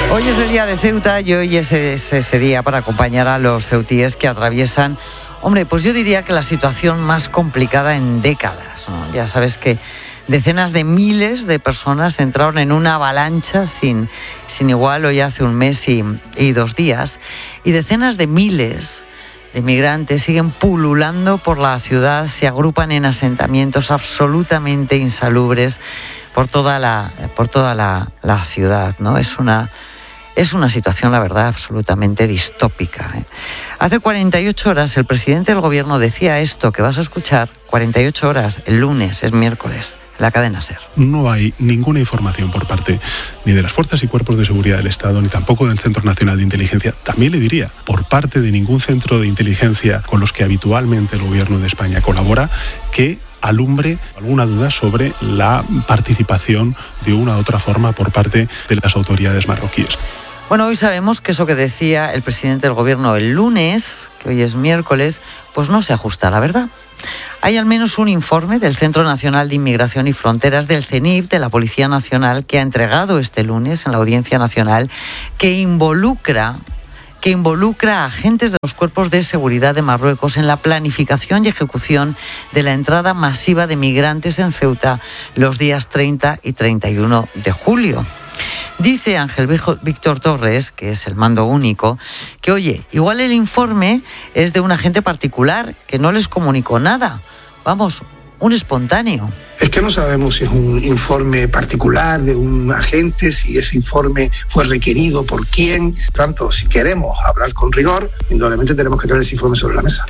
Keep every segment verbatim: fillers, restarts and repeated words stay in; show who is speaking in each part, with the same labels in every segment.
Speaker 1: Hoy es el día de Ceuta y hoy es ese, ese día para acompañar a los ceutíes que atraviesan, hombre, pues yo diría que la situación más complicada en décadas, ¿no? Ya sabes que decenas de miles de personas entraron en una avalancha sin, sin igual hoy hace un mes y, y dos días, y decenas de miles de migrantes siguen pululando por la ciudad, se agrupan en asentamientos absolutamente insalubres por toda la, por toda la, la ciudad, ¿no? Es una... Es una situación, la verdad, absolutamente distópica, ¿eh? Hace cuarenta y ocho horas el presidente del gobierno decía esto que vas a escuchar, cuarenta y ocho horas, el lunes, es miércoles, en la cadena SER.
Speaker 2: No hay ninguna información por parte ni de las fuerzas y cuerpos de seguridad del Estado, ni tampoco del Centro Nacional de Inteligencia, también le diría, por parte de ningún centro de inteligencia con los que habitualmente el gobierno de España colabora, que alumbre alguna duda sobre la participación de una u otra forma por parte de las autoridades marroquíes.
Speaker 1: Bueno, hoy sabemos que eso que decía el presidente del gobierno el lunes, que hoy es miércoles, pues no se ajusta a la verdad. Hay al menos un informe del Centro Nacional de Inmigración y Fronteras, del CENIF, de la Policía Nacional, que ha entregado este lunes en la Audiencia Nacional, que involucra... que involucra a agentes de los cuerpos de seguridad de Marruecos en la planificación y ejecución de la entrada masiva de migrantes en Ceuta los días treinta y treinta y uno de julio. Dice Ángel Víctor Torres, que es el mando único, que oye, igual el informe es de un agente particular que no les comunicó nada. Vamos, un espontáneo.
Speaker 3: Es que no sabemos si es un informe particular de un agente, si ese informe fue requerido por quién. Tanto, si queremos hablar con rigor, indudablemente tenemos que traer ese informe sobre la mesa.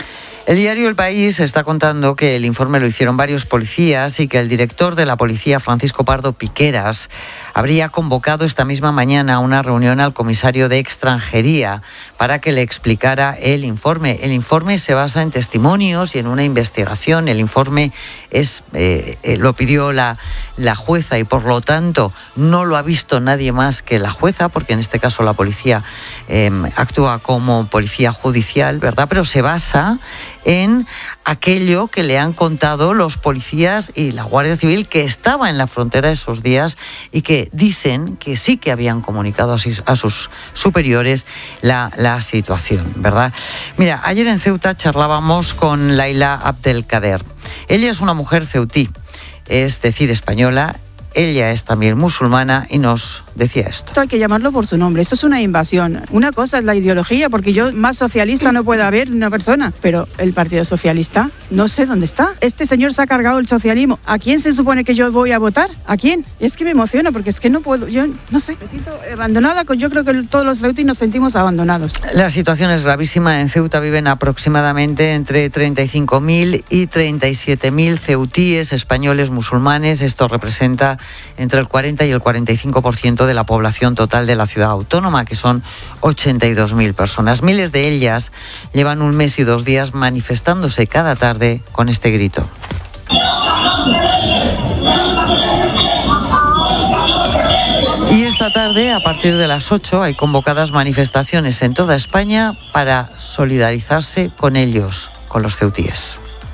Speaker 1: El diario El País está contando que el informe lo hicieron varios policías y que el director de la policía, Francisco Pardo Piqueras, habría convocado esta misma mañana una reunión al comisario de Extranjería para que le explicara el informe. El informe se basa en testimonios y en una investigación. El informe es eh, eh, lo pidió la, la jueza y por lo tanto no lo ha visto nadie más que la jueza, porque en este caso la policía eh, actúa como policía judicial, ¿verdad? Pero se basa en aquello que le han contado los policías y la Guardia Civil que estaba en la frontera esos días y que dicen que sí que habían comunicado a sus, a sus superiores la, la situación, ¿verdad? Mira, ayer en Ceuta charlábamos con Laila Abdelkader. Ella es una mujer ceutí, es decir, española. Ella es también musulmana y nos decía esto.
Speaker 4: Esto hay que llamarlo por su nombre. Esto es una invasión. Una cosa es la ideología, porque yo más socialista no puede haber una persona, pero el Partido Socialista no sé dónde está. Este señor se ha cargado el socialismo. ¿A quién se supone que yo voy a votar? ¿A quién? Y es que me emociona porque es que no puedo, yo no sé. Me siento abandonada. Yo creo que todos los ceutíes nos sentimos abandonados.
Speaker 1: La situación es gravísima. En Ceuta viven aproximadamente entre treinta y cinco mil y treinta y siete mil ceutíes españoles musulmanes. Esto representa entre el cuarenta y el cuarenta y cinco por ciento de la población total de la ciudad autónoma, que son ochenta y dos mil personas. Miles de ellas llevan un mes y dos días manifestándose cada tarde con este grito. Y esta tarde, a partir de las ocho, hay convocadas manifestaciones en toda España para solidarizarse con ellos, con los ceutíes.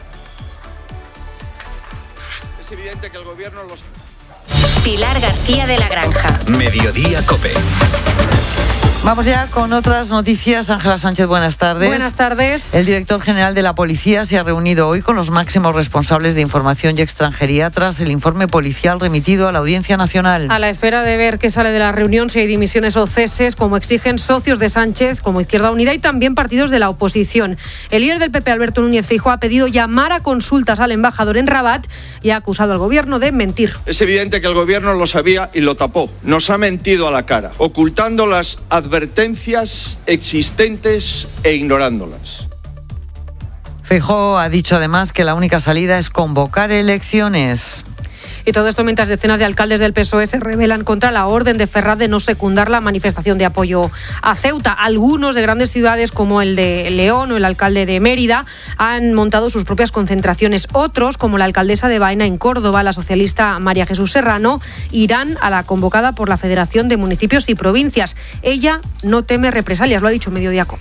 Speaker 5: Es evidente que el gobierno los...
Speaker 6: Pilar García de la Granja.
Speaker 7: Mediodía COPE.
Speaker 1: Vamos ya con otras noticias. Ángela Sánchez, buenas tardes.
Speaker 8: Buenas tardes.
Speaker 1: El director general de la Policía se ha reunido hoy con los máximos responsables de Información y Extranjería tras el informe policial remitido a la Audiencia Nacional.
Speaker 8: A la espera de ver qué sale de la reunión, si hay dimisiones o ceses, como exigen socios de Sánchez, como Izquierda Unida y también partidos de la oposición. El líder del P P, Alberto Núñez Feijóo, ha pedido llamar a consultas al embajador en Rabat y ha acusado al gobierno de mentir.
Speaker 5: Es evidente que el gobierno lo sabía y lo tapó. Nos ha mentido a la cara, ocultando las advertencias advertencias existentes e ignorándolas.
Speaker 1: Feijóo ha dicho además que la única salida es convocar elecciones.
Speaker 8: Y todo esto mientras decenas de alcaldes del P S O E se rebelan contra la orden de Ferraz de no secundar la manifestación de apoyo a Ceuta. Algunos de grandes ciudades como el de León o el alcalde de Mérida han montado sus propias concentraciones. Otros, como la alcaldesa de Baena en Córdoba, la socialista María Jesús Serrano, irán a la convocada por la Federación de Municipios y Provincias. Ella no teme represalias, lo ha dicho Mediodía COPE.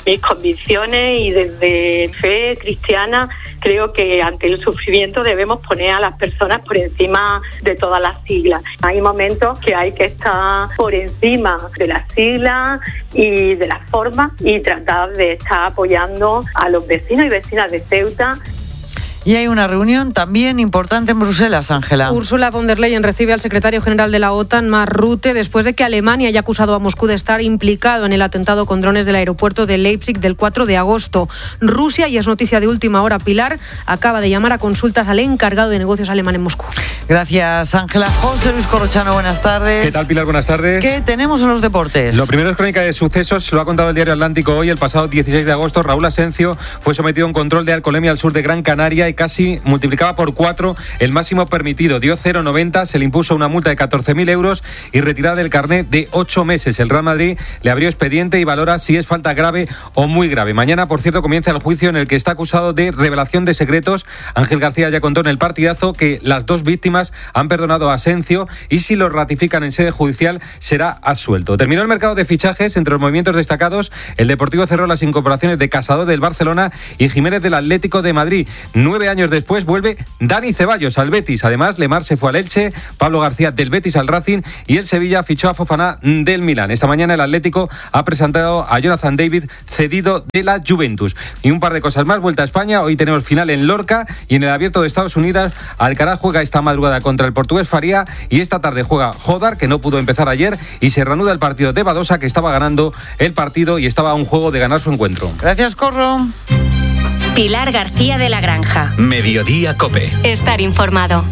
Speaker 7: mis convicciones y desde fe cristiana creo que ante el sufrimiento debemos poner a las personas por encima de todas las siglas. Hay momentos que hay que estar por encima de las siglas y de las formas y tratar de estar apoyando a los vecinos y vecinas de Ceuta.
Speaker 1: Y hay una reunión también importante en Bruselas, Ángela.
Speaker 8: Ursula von der Leyen recibe al secretario general de la OTAN, Mark Rutte, después de que Alemania haya acusado a Moscú de estar implicado en el atentado con drones del aeropuerto de Leipzig del cuatro de agosto. Rusia, y es noticia de última hora, Pilar, acaba de llamar a consultas al encargado de negocios alemán en Moscú.
Speaker 1: Gracias, Ángela. José Luis Corrochano, buenas tardes.
Speaker 9: ¿Qué tal, Pilar? Buenas tardes.
Speaker 1: ¿Qué tenemos en los deportes?
Speaker 9: Lo primero es crónica de sucesos, lo ha contado el diario Atlántico hoy. El pasado dieciséis de agosto, Raúl Asencio fue sometido a un control de alcoholemia al sur de Gran Canaria y casi multiplicaba por cuatro el máximo permitido. Dio cero coma noventa, se le impuso una multa de catorce mil euros y retirada del carnet de ocho meses. El Real Madrid le abrió expediente y valora si es falta grave o muy grave. Mañana, por cierto, comienza el juicio en el que está acusado de revelación de secretos. Ángel García ya contó en el partidazo que las dos víctimas han perdonado a Asencio y si lo ratifican en sede judicial será absuelto. Terminó el mercado de fichajes. Entre los movimientos destacados, el Deportivo cerró las incorporaciones de Casado del Barcelona y Jiménez del Atlético de Madrid. Nueve años después vuelve Dani Ceballos al Betis. Además, Lemar se fue al Elche, Pablo García del Betis al Racing y el Sevilla fichó a Fofana del Milán. Esta mañana el Atlético ha presentado a Jonathan David cedido de la Juventus. Y un par de cosas más. Vuelta a España. Hoy tenemos final en Lorca y en el Abierto de Estados Unidos Alcaraz juega esta madrugada contra el portugués Faria y esta tarde juega Jodar, que no pudo empezar ayer, y se reanuda el partido de Badosa, que estaba ganando el partido y estaba a un juego de ganar su encuentro.
Speaker 1: Gracias, Corro.
Speaker 6: Pilar García de la Granja.
Speaker 10: Mediodía COPE.
Speaker 6: Estar informado.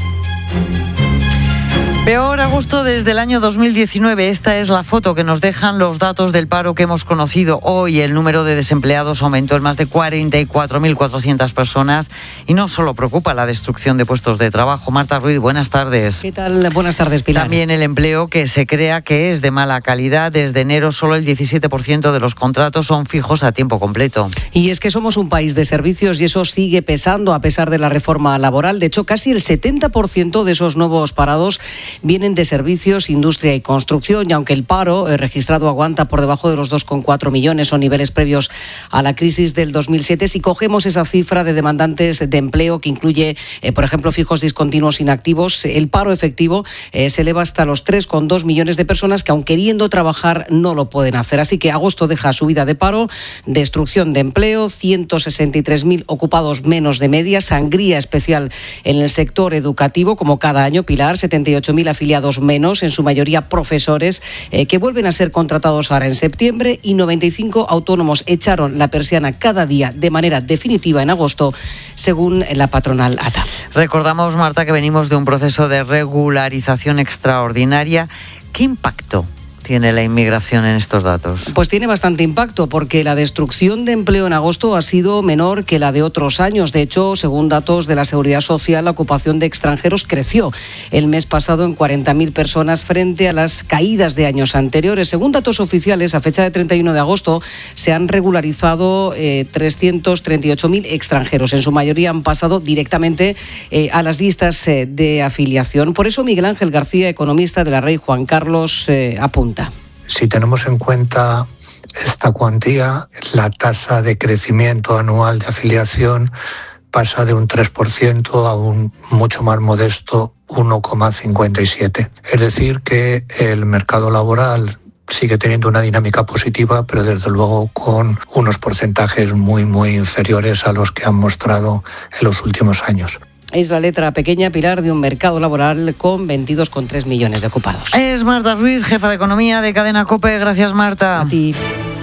Speaker 1: Peor agosto desde el año dos mil diecinueve. Esta es la foto que nos dejan los datos del paro que hemos conocido hoy. El número de desempleados aumentó en más de cuarenta y cuatro mil cuatrocientas personas y no solo preocupa la destrucción de puestos de trabajo. Marta Ruiz, buenas tardes.
Speaker 11: ¿Qué tal? Buenas tardes, Pilar.
Speaker 1: También el empleo que se crea que es de mala calidad. Desde enero solo el diecisiete por ciento de los contratos son fijos a tiempo completo.
Speaker 11: Y es que somos un país de servicios y eso sigue pesando a pesar de la reforma laboral. De hecho, casi el setenta por ciento de esos nuevos parados vienen de servicios, industria y construcción, y aunque el paro eh, registrado aguanta por debajo de los dos coma cuatro millones o niveles previos a la crisis del dos mil siete, si cogemos esa cifra de demandantes de empleo que incluye, eh, por ejemplo, fijos discontinuos inactivos, el paro efectivo eh, se eleva hasta los tres coma dos millones de personas que, aun queriendo trabajar, no lo pueden hacer. Así que agosto deja subida de paro, destrucción de empleo, ciento sesenta y tres mil ocupados menos de media, sangría especial en el sector educativo, como cada año, Pilar, setenta y ocho mil afiliados menos, en su mayoría profesores, eh, que vuelven a ser contratados ahora en septiembre, y noventa y cinco autónomos echaron la persiana cada día de manera definitiva en agosto, según la patronal A T A.
Speaker 1: Recordamos, Marta, que venimos de un proceso de regularización extraordinaria. ¿Qué impacto tiene la inmigración en estos datos?
Speaker 11: Pues tiene bastante impacto, porque la destrucción de empleo en agosto ha sido menor que la de otros años. De hecho, según datos de la Seguridad Social, la ocupación de extranjeros creció el mes pasado en cuarenta mil personas frente a las caídas de años anteriores. Según datos oficiales, a fecha de treinta y uno de agosto se han regularizado eh, trescientos treinta y ocho mil extranjeros. En su mayoría han pasado directamente eh, a las listas eh, de afiliación. Por eso Miguel Ángel García, economista de la Rey Juan Carlos, eh, apunta.
Speaker 12: Si tenemos en cuenta esta cuantía, la tasa de crecimiento anual de afiliación pasa de un tres por ciento a un mucho más modesto uno coma cincuenta y siete por ciento. Es decir, que el mercado laboral sigue teniendo una dinámica positiva, pero desde luego con unos porcentajes muy, muy inferiores a los que han mostrado en los últimos años.
Speaker 11: Es la letra pequeña, Pilar, de un mercado laboral con veintidós coma tres millones de ocupados.
Speaker 1: Es Marta Ruiz, jefa de Economía de Cadena COPE. Gracias, Marta.
Speaker 11: A ti.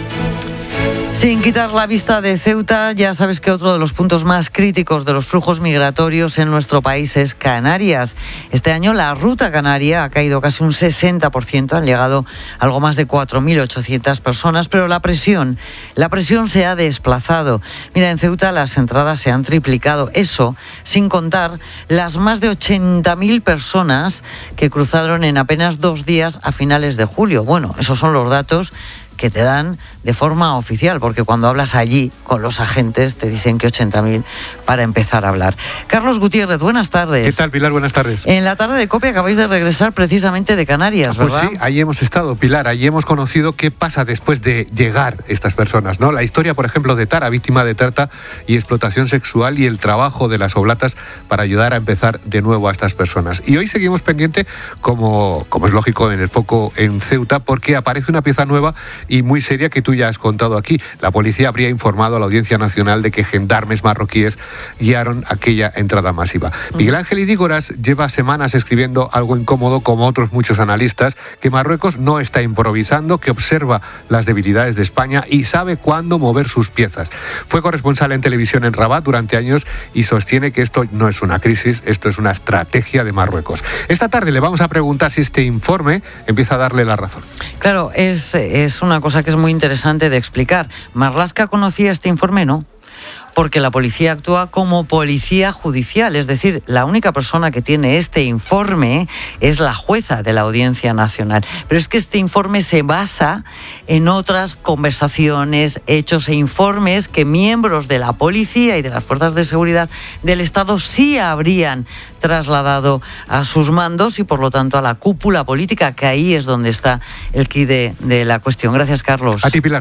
Speaker 1: Sin quitar la vista de Ceuta, ya sabes que otro de los puntos más críticos de los flujos migratorios en nuestro país es Canarias. Este año la ruta canaria ha caído casi un sesenta por ciento, han llegado algo más de cuatro mil ochocientas personas, pero la presión, la presión se ha desplazado. Mira, en Ceuta las entradas se han triplicado, eso sin contar las más de ochenta mil personas que cruzaron en apenas dos días a finales de julio. Bueno, esos son los datos que te dan de forma oficial, porque cuando hablas allí con los agentes te dicen que ochenta mil para empezar a hablar. Carlos Gutiérrez, buenas tardes.
Speaker 10: ¿Qué tal, Pilar? Buenas tardes.
Speaker 1: En la tarde de COPE acabáis de regresar precisamente de Canarias, ¿verdad?
Speaker 10: Pues sí, allí hemos estado, Pilar, allí hemos conocido qué pasa después de llegar estas personas, ¿no? La historia, por ejemplo, de Tara, víctima de trata y explotación sexual, y el trabajo de las oblatas para ayudar a empezar de nuevo a estas personas. Y hoy seguimos pendiente, como, como es lógico, en el foco en Ceuta, porque aparece una pieza nueva y muy seria que tú ya has contado aquí. La policía habría informado a la Audiencia Nacional de que gendarmes marroquíes guiaron aquella entrada masiva. Miguel Ángel Idígoras lleva semanas escribiendo algo incómodo, como otros muchos analistas, que Marruecos no está improvisando, que observa las debilidades de España y sabe cuándo mover sus piezas. Fue corresponsal en televisión en Rabat durante años y sostiene que esto no es una crisis, esto es una estrategia de Marruecos. Esta tarde le vamos a preguntar si este informe empieza a darle la razón.
Speaker 1: Claro, es, es una cosa que es muy interesante de explicar. Marlaska conocía este informe, ¿no? Porque la policía actúa como policía judicial, es decir, la única persona que tiene este informe es la jueza de la Audiencia Nacional. Pero es que este informe se basa en otras conversaciones, hechos e informes que miembros de la policía y de las fuerzas de seguridad del Estado sí habrían trasladado a sus mandos y, por lo tanto, a la cúpula política, que ahí es donde está el quid de, de la cuestión. Gracias, Carlos.
Speaker 10: A ti, Pilar.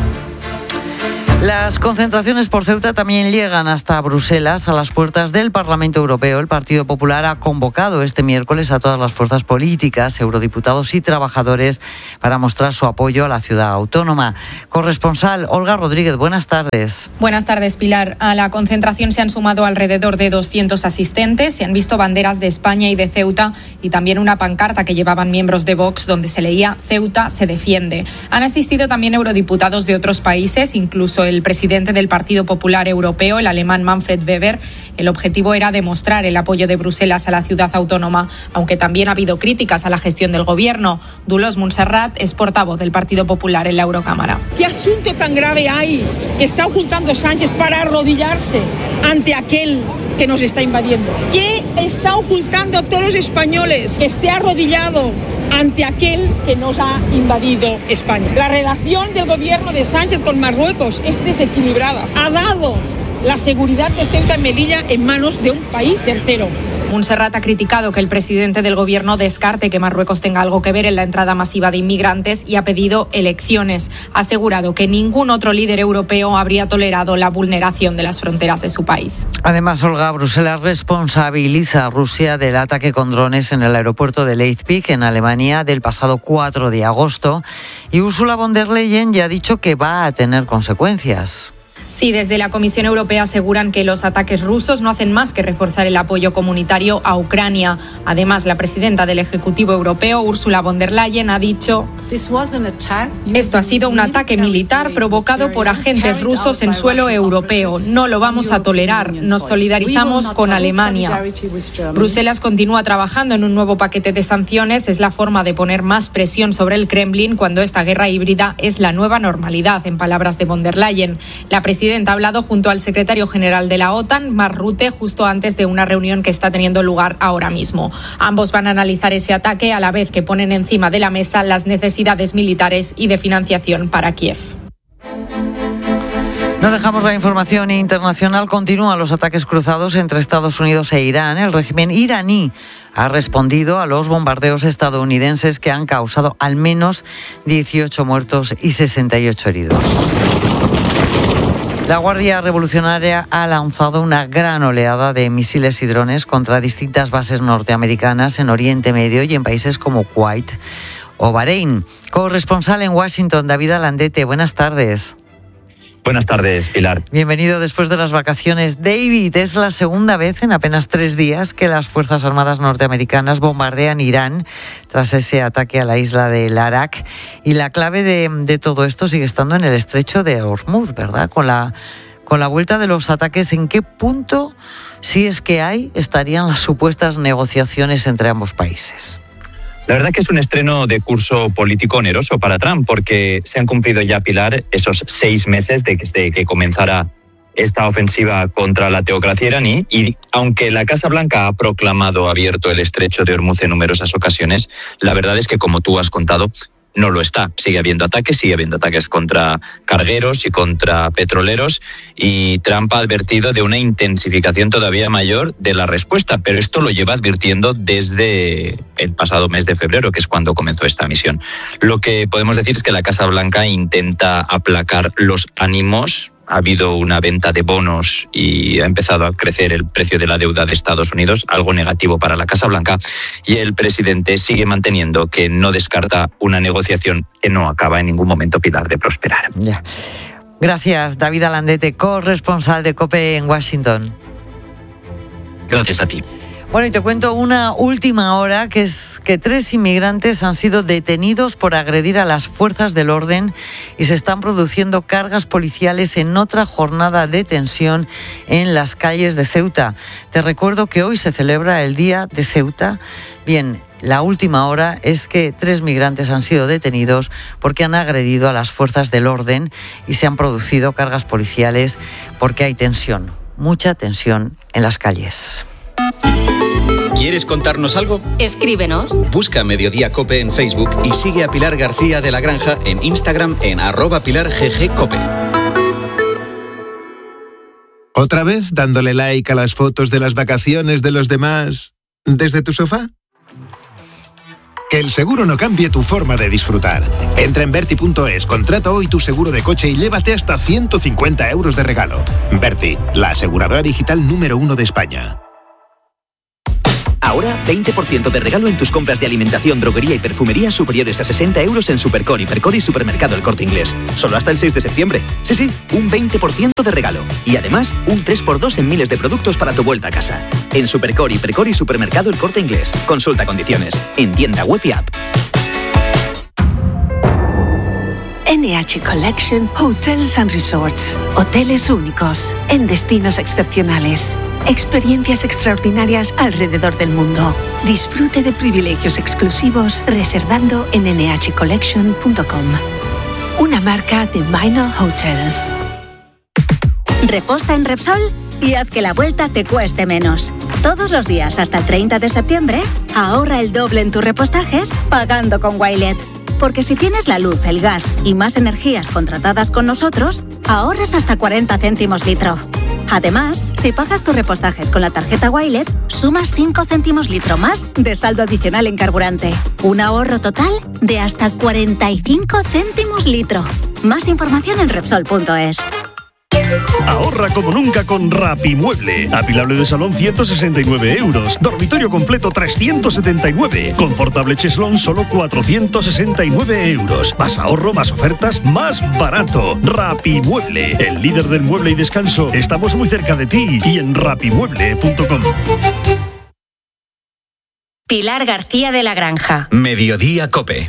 Speaker 1: Las concentraciones por Ceuta también llegan hasta Bruselas, a las puertas del Parlamento Europeo. El Partido Popular ha convocado este miércoles a todas las fuerzas políticas, eurodiputados y trabajadores para mostrar su apoyo a la ciudad autónoma. Corresponsal Olga Rodríguez, buenas tardes.
Speaker 13: Buenas tardes, Pilar. A la concentración se han sumado alrededor de doscientos asistentes. Se han visto banderas de España y de Ceuta y también una pancarta que llevaban miembros de Vox donde se leía «Ceuta se defiende». Han asistido también eurodiputados de otros países, incluso el el presidente del Partido Popular Europeo, el alemán Manfred Weber. El objetivo era demostrar el apoyo de Bruselas a la ciudad autónoma, aunque también ha habido críticas a la gestión del gobierno. Dolors Montserrat es portavoz del Partido Popular en la Eurocámara.
Speaker 14: ¿Qué asunto tan grave hay que está ocultando Sánchez para arrodillarse ante aquel que nos está invadiendo? ¿Qué está ocultando a todos los españoles que esté arrodillado ante aquel que nos ha invadido España? La relación del gobierno de Sánchez con Marruecos es desequilibrada. Ha dado la seguridad de Ceuta y Melilla en manos de un país tercero.
Speaker 13: Montserrat ha criticado que el presidente del gobierno descarte que Marruecos tenga algo que ver en la entrada masiva de inmigrantes y ha pedido elecciones. Ha asegurado que ningún otro líder europeo habría tolerado la vulneración de las fronteras de su país.
Speaker 1: Además, Olga, Bruselas responsabiliza a Rusia del ataque con drones en el aeropuerto de Leipzig, en Alemania, del pasado cuatro de agosto. Y Ursula von der Leyen ya ha dicho que va a tener consecuencias.
Speaker 13: Sí, desde la Comisión Europea aseguran que los ataques rusos no hacen más que reforzar el apoyo comunitario a Ucrania. Además, la presidenta del Ejecutivo Europeo, Ursula von der Leyen, ha dicho: esto ha sido un ataque militar provocado por agentes rusos en suelo europeo. No lo vamos a tolerar. Nos solidarizamos con Alemania. Bruselas continúa trabajando en un nuevo paquete de sanciones. Es la forma de poner más presión sobre el Kremlin cuando esta guerra híbrida es la nueva normalidad, en palabras de von der Leyen. La presidenta ha hablado junto al secretario general de la OTAN, Mark Rutte, justo antes de una reunión que está teniendo lugar ahora mismo. Ambos van a analizar ese ataque a la vez que ponen encima de la mesa las necesidades militares y de financiación para Kiev.
Speaker 1: No dejamos la información internacional. Continúan los ataques cruzados entre Estados Unidos e Irán. El régimen iraní ha respondido a los bombardeos estadounidenses que han causado al menos dieciocho muertos y sesenta y ocho heridos. La Guardia Revolucionaria ha lanzado una gran oleada de misiles y drones contra distintas bases norteamericanas en Oriente Medio y en países como Kuwait o Bahrein. Corresponsal en Washington, David Alandete, buenas tardes.
Speaker 15: Buenas tardes, Pilar.
Speaker 1: Bienvenido después de las vacaciones. David, es la segunda vez en apenas tres días que las Fuerzas Armadas norteamericanas bombardean Irán tras ese ataque a la isla de Larak. Y la clave de, de todo esto sigue estando en el estrecho de Hormuz, ¿verdad? Con la, con la vuelta de los ataques, ¿en qué punto, si es que hay, estarían las supuestas negociaciones entre ambos países?
Speaker 15: La verdad que es un estreno de curso político oneroso para Trump, porque se han cumplido ya, Pilar, esos seis meses desde que comenzara esta ofensiva contra la teocracia iraní, y aunque la Casa Blanca ha proclamado abierto el estrecho de Hormuz en numerosas ocasiones, la verdad es que, como tú has contado, no lo está. Sigue habiendo ataques, sigue habiendo ataques contra cargueros y contra petroleros, y Trump ha advertido de una intensificación todavía mayor de la respuesta, pero esto lo lleva advirtiendo desde el pasado mes de febrero, que es cuando comenzó esta misión. Lo que podemos decir es que la Casa Blanca intenta aplacar los ánimos. Ha habido una venta de bonos y ha empezado a crecer el precio de la deuda de Estados Unidos, algo negativo para la Casa Blanca, y el presidente sigue manteniendo que no descarta una negociación que no acaba en ningún momento, Pilar, de prosperar.
Speaker 1: Ya. Gracias, David Alandete, corresponsal de COPE en Washington.
Speaker 15: Gracias a ti.
Speaker 1: Bueno, y te cuento una última hora, que es que tres inmigrantes han sido detenidos por agredir a las fuerzas del orden y se están produciendo cargas policiales en otra jornada de tensión en las calles de Ceuta. Te recuerdo que hoy se celebra el Día de Ceuta. Bien, la última hora es que tres migrantes han sido detenidos porque han agredido a las fuerzas del orden y se han producido cargas policiales porque hay tensión, mucha tensión en las calles.
Speaker 16: ¿Quieres contarnos algo?
Speaker 6: Escríbenos.
Speaker 16: Busca Mediodía Cope en Facebook y sigue a Pilar García de la Granja en Instagram en arroba Pilar G G Cope.
Speaker 17: ¿Otra vez dándole like a las fotos de las vacaciones de los demás desde tu sofá? Que el seguro no cambie tu forma de disfrutar. Entra en Berti punto es, contrata hoy tu seguro de coche y llévate hasta ciento cincuenta euros de regalo. Berti, la aseguradora digital número uno de España.
Speaker 18: Ahora, veinte por ciento de regalo en tus compras de alimentación, droguería y perfumería superiores a sesenta euros en Supercor, Hipercor y Supermercado El Corte Inglés. Solo hasta el seis de septiembre. Sí, sí, un veinte por ciento de regalo. Y además, un tres por dos en miles de productos para tu vuelta a casa. En Supercor, Hipercor y Supermercado El Corte Inglés. Consulta condiciones. En tienda web y app.
Speaker 19: N H Collection Hotels and Resorts. Hoteles únicos, en destinos excepcionales. Experiencias extraordinarias alrededor del mundo. Disfrute de privilegios exclusivos reservando en ene hache collection punto com. Una marca de Minor Hotels.
Speaker 20: Reposta en Repsol y haz que la vuelta te cueste menos. Todos los días hasta el treinta de septiembre, ahorra el doble en tus repostajes pagando con Wilet. Porque si tienes la luz, el gas y más energías contratadas con nosotros, ahorras hasta cuarenta céntimos litro. Además, si pagas tus repostajes con la tarjeta Wilet, sumas cinco céntimos litro más de saldo adicional en carburante. Un ahorro total de hasta cuarenta y cinco céntimos litro. Más información en Repsol punto es.
Speaker 21: Ahorra como nunca con Rapimueble. Apilable de salón ciento sesenta y nueve euros. Dormitorio completo trescientos setenta y nueve. Confortable cheslón solo cuatrocientos sesenta y nueve euros. Más ahorro, más ofertas, más barato. Rapimueble, el líder del mueble y descanso. Estamos muy cerca de ti y en rapimueble punto com.
Speaker 6: Pilar García de la Granja.
Speaker 16: Mediodía Cope.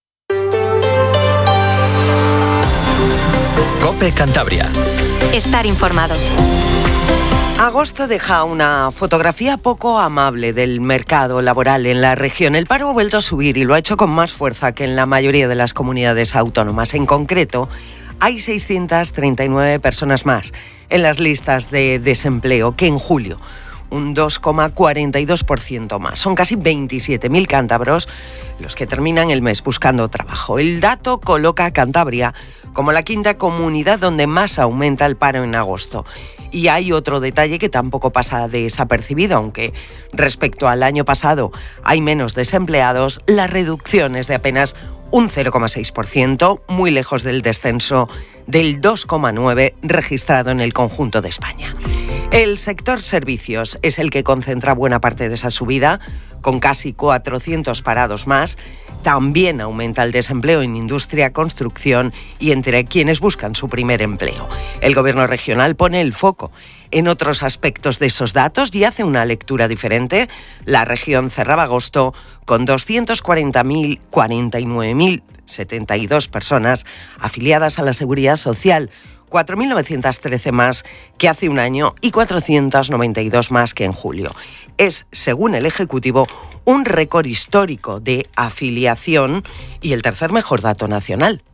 Speaker 16: Cope Cantabria.
Speaker 6: Estar informado.
Speaker 22: Agosto deja una fotografía poco amable del mercado laboral en la región. El paro ha vuelto a subir y lo ha hecho con más fuerza que en la mayoría de las comunidades autónomas. En concreto, hay seiscientas treinta y nueve personas más en las listas de desempleo que en julio. Un dos coma cuarenta y dos por ciento más. Son casi veintisiete mil cántabros los que terminan el mes buscando trabajo. El dato coloca a Cantabria como la quinta comunidad donde más aumenta el paro en agosto. Y hay otro detalle que tampoco pasa desapercibido, aunque respecto al año pasado hay menos desempleados, la reducción es de apenas un cero coma seis por ciento, muy lejos del descenso del dos coma nueve por ciento registrado en el conjunto de España. El sector servicios es el que concentra buena parte de esa subida, con casi cuatrocientos parados más. También aumenta el desempleo en industria, construcción y entre quienes buscan su primer empleo. El gobierno regional pone el foco en otros aspectos de esos datos y hace una lectura diferente. La región cerraba agosto con doscientos cuarenta mil, cuarenta y nueve mil setenta y dos personas afiliadas a la Seguridad Social, cuatro mil novecientos trece más que hace un año y cuatrocientos noventa y dos más que en julio. Es, según el Ejecutivo, un récord histórico de afiliación y el tercer mejor dato nacional.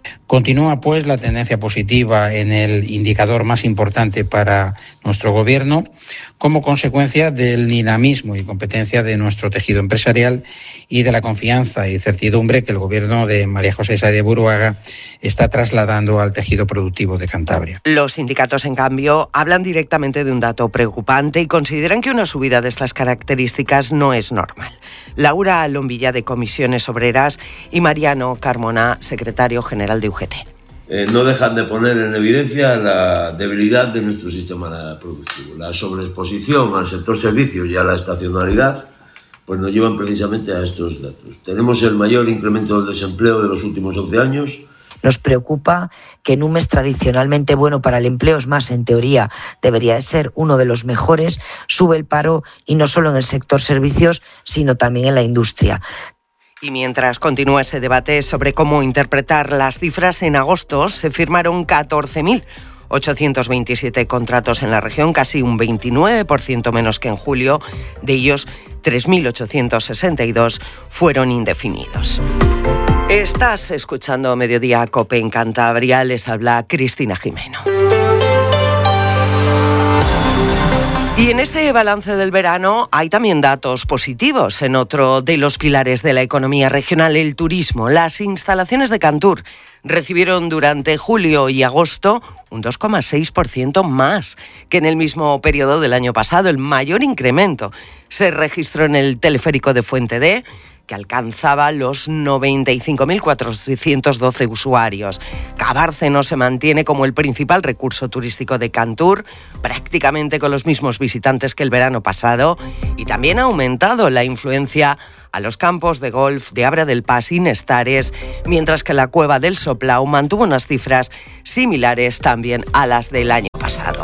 Speaker 2: Continúa, pues, la tendencia positiva en el indicador más importante para nuestro Gobierno, como consecuencia del dinamismo y competencia de nuestro tejido empresarial y de la confianza y certidumbre que el Gobierno de María José Saez de Buruaga está trasladando al tejido productivo de Cantabria.
Speaker 22: Los sindicatos, en cambio, hablan directamente de un dato preocupante y consideran que una subida de estas características no es normal. Laura Lombilla, de Comisiones Obreras, y Mariano Carmona, secretario general de U G T.
Speaker 3: Eh, no dejan de poner en evidencia la debilidad de nuestro sistema productivo. La sobreexposición al sector servicios y a la estacionalidad pues nos llevan precisamente a estos datos. Tenemos el mayor incremento del desempleo de los últimos once años.
Speaker 23: Nos preocupa que en un mes tradicionalmente bueno para el empleo, es más, en teoría debería de ser uno de los mejores, sube el paro, y no solo en el sector servicios, sino también en la industria.
Speaker 22: Y mientras continúa ese debate sobre cómo interpretar las cifras, en agosto se firmaron catorce mil ochocientos veintisiete contratos en la región, casi un veintinueve por ciento menos que en julio. De ellos, tres mil ochocientos sesenta y dos fueron indefinidos. Estás escuchando Mediodía COPE en Cantabria. Les habla Cristina Jimeno. Y en este balance del verano hay también datos positivos en otro de los pilares de la economía regional, el turismo. Las instalaciones de Cantur recibieron durante julio y agosto un dos coma seis por ciento más que en el mismo periodo del año pasado. El mayor incremento se registró en el teleférico de Fuente D, que alcanzaba los noventa y cinco mil cuatrocientos doce usuarios. Cabárceno se mantiene como el principal recurso turístico de Cantur, prácticamente con los mismos visitantes que el verano pasado, y también ha aumentado la influencia a los campos de golf de Abra del Pas y Nestares, mientras que la Cueva del Soplau mantuvo unas cifras similares también a las del año pasado.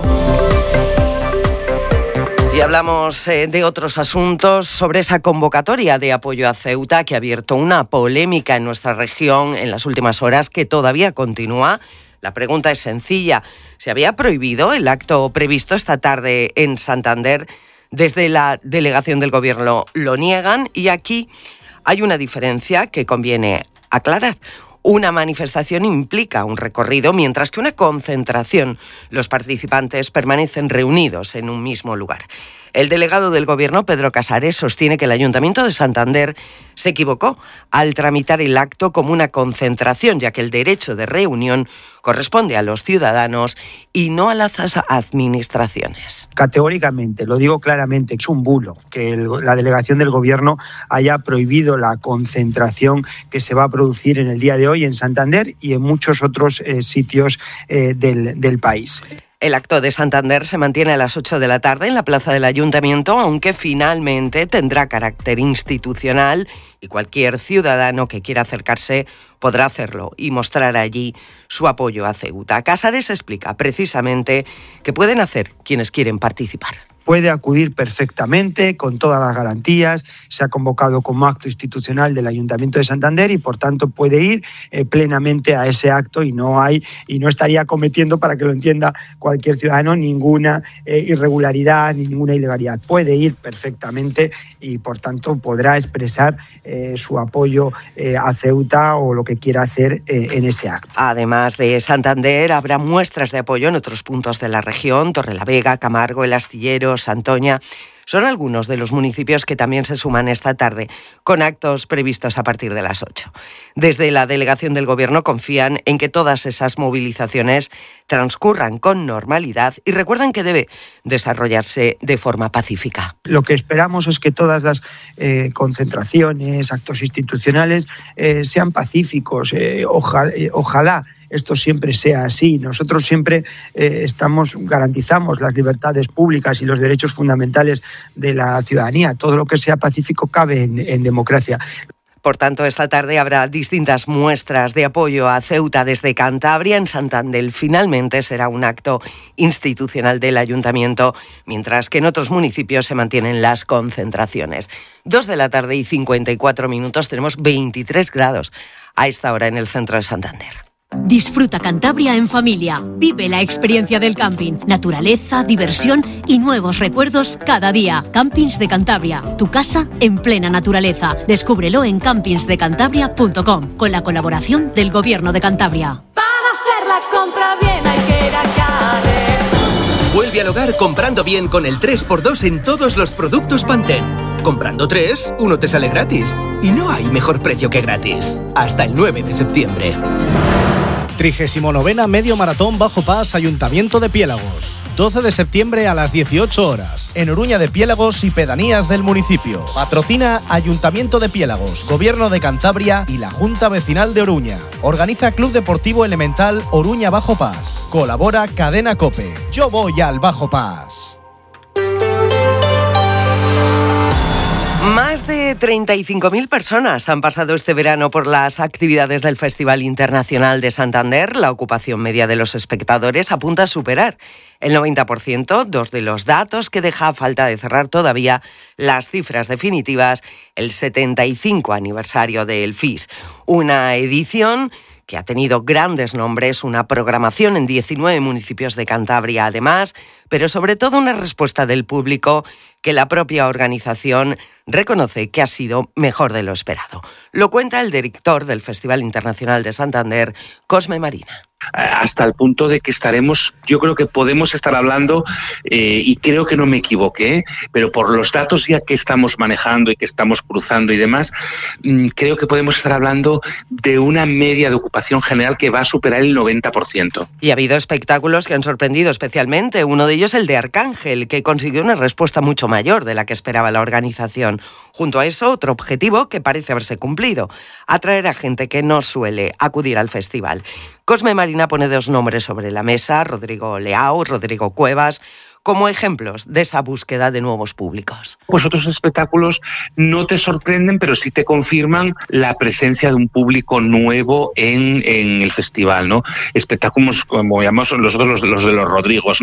Speaker 22: Y hablamos eh, de otros asuntos, sobre esa convocatoria de apoyo a Ceuta que ha abierto una polémica en nuestra región en las últimas horas, que todavía continúa. La pregunta es sencilla: ¿se había prohibido el acto previsto esta tarde en Santander? Desde la delegación del Gobierno lo niegan, y aquí hay una diferencia que conviene aclarar. Una manifestación implica un recorrido, mientras que una concentración, los participantes permanecen reunidos en un mismo lugar. El delegado del Gobierno, Pedro Casares, sostiene que el Ayuntamiento de Santander se equivocó al tramitar el acto como una concentración, ya que el derecho de reunión corresponde a los ciudadanos y no a las administraciones.
Speaker 24: Categóricamente, lo digo claramente, es un bulo que el, la delegación del Gobierno haya prohibido la concentración que se va a producir en el día de hoy en Santander y en muchos otros eh, sitios eh, del, del país.
Speaker 22: El acto de Santander se mantiene a las ocho de la tarde en la plaza del Ayuntamiento, aunque finalmente tendrá carácter institucional y cualquier ciudadano que quiera acercarse podrá hacerlo y mostrar allí su apoyo a Ceuta. Casares explica precisamente qué pueden hacer quienes quieren participar.
Speaker 24: Puede acudir perfectamente, con todas las garantías. Se ha convocado como acto institucional del Ayuntamiento de Santander y, por tanto, puede ir eh, plenamente a ese acto y no hay y no estaría cometiendo, para que lo entienda cualquier ciudadano, ninguna eh, irregularidad ni ninguna ilegalidad. Puede ir perfectamente y, por tanto, podrá expresar eh, su apoyo eh, a Ceuta o lo que quiera hacer eh, en ese acto.
Speaker 22: Además de Santander, habrá muestras de apoyo en otros puntos de la región: Torrelavega, Camargo, El Astillero, Santoña. Son algunos de los municipios que también se suman esta tarde, con actos previstos a partir de las ocho. Desde la delegación del Gobierno confían en que todas esas movilizaciones transcurran con normalidad y recuerdan que debe desarrollarse de forma pacífica.
Speaker 24: Lo que esperamos es que todas las eh, concentraciones, actos institucionales eh, sean pacíficos. Eh, ojalá, eh, ojalá esto siempre sea así. Nosotros siempre eh, estamos, garantizamos las libertades públicas y los derechos fundamentales de la ciudadanía. Todo lo que sea pacífico cabe en, en democracia.
Speaker 22: Por tanto, esta tarde habrá distintas muestras de apoyo a Ceuta desde Cantabria. En Santander finalmente será un acto institucional del Ayuntamiento, mientras que en otros municipios se mantienen las concentraciones. Dos de la tarde y cincuenta y cuatro minutos, tenemos veintitrés grados a esta hora en el centro de Santander.
Speaker 4: Disfruta Cantabria en familia. Vive la experiencia del camping. Naturaleza, diversión y nuevos recuerdos cada día. Campings de Cantabria. Tu casa en plena naturaleza. Descúbrelo en campings de cantabria punto com con la colaboración del Gobierno de Cantabria.
Speaker 5: Para hacer la compra bien hay que ir a Carrefour.
Speaker 7: Vuelve al hogar comprando bien con el tres por dos en todos los productos Pantene. Comprando tres, uno te sale gratis. Y no hay mejor precio que gratis. Hasta el nueve de septiembre.
Speaker 8: trigésimo novena Medio Maratón Bajo Pas Ayuntamiento de Piélagos. doce de septiembre a las dieciocho horas. En Oruña de Piélagos y pedanías del municipio. Patrocina Ayuntamiento de Piélagos, Gobierno de Cantabria y la Junta Vecinal de Oruña. Organiza Club Deportivo Elemental Oruña Bajo Pas. Colabora Cadena COPE. Yo voy al Bajo Pas.
Speaker 22: Más de treinta y cinco mil personas han pasado este verano por las actividades del Festival Internacional de Santander. La ocupación media de los espectadores apunta a superar el noventa por ciento, dos de los datos que deja a falta de cerrar todavía las cifras definitivas, el setenta y cinco aniversario del F I S. Una edición que ha tenido grandes nombres, una programación en diecinueve municipios de Cantabria además, pero sobre todo una respuesta del público que la propia organización reconoce que ha sido mejor de lo esperado. Lo cuenta el director del Festival Internacional de Santander, Cosme Marina.
Speaker 25: Hasta el punto de que estaremos, yo creo que podemos estar hablando, eh, y creo que no me equivoqué, pero por los datos ya que estamos manejando y que estamos cruzando y demás, mmm, creo que podemos estar hablando de una media de ocupación general que va a superar el noventa por ciento.
Speaker 22: Y ha habido espectáculos que han sorprendido especialmente, uno de ellos el de Arcángel, que consiguió una respuesta mucho mayor de la que esperaba la organización. Junto a eso, otro objetivo que parece haberse cumplido, atraer a gente que no suele acudir al festival. Cosme Marina pone dos nombres sobre la mesa, Rodrigo Leao, Rodrigo Cuevas, como ejemplos de esa búsqueda de nuevos públicos.
Speaker 25: Pues otros espectáculos no te sorprenden, pero sí te confirman la presencia de un público nuevo en, en el festival, ¿no? Espectáculos como llamamos nosotros los, los de los Rodrigos,